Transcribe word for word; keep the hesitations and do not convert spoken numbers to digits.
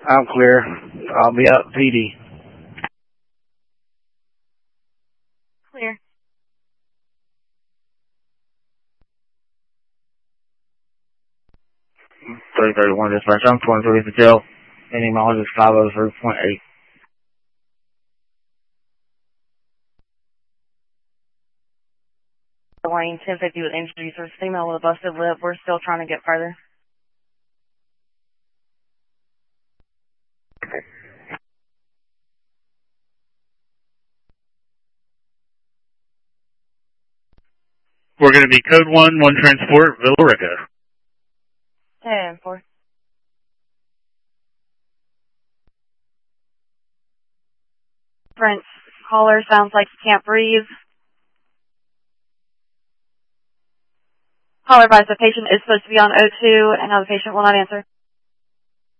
I'm clear. I'll be up P D. Clear. three thirty-one dispatch. I'm twenty-three for jail. Any mileage is five oh three point eight. Lane ten fifty with injuries. There's a female with a busted lip. We're still trying to get further. We're going to be code one, one transport, Villa Rica. ten four. Prince, caller sounds like you can't breathe. Caller advised the patient is supposed to be on O two and now the patient will not answer.